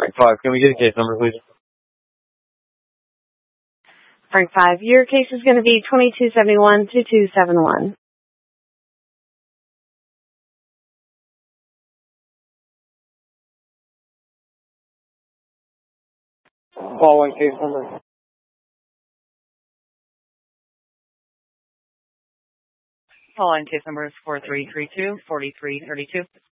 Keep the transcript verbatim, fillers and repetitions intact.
Frank five, can we get a case number, please? Frank five, your case is going to be twenty-two seventy-one two two seven one. Following case number. Following case number is four three three two four three three two.